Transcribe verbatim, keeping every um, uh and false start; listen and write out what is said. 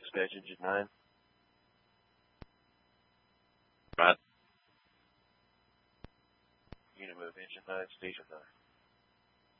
Dispatch Engine nine. Right. Unit move Engine nine, Station nine.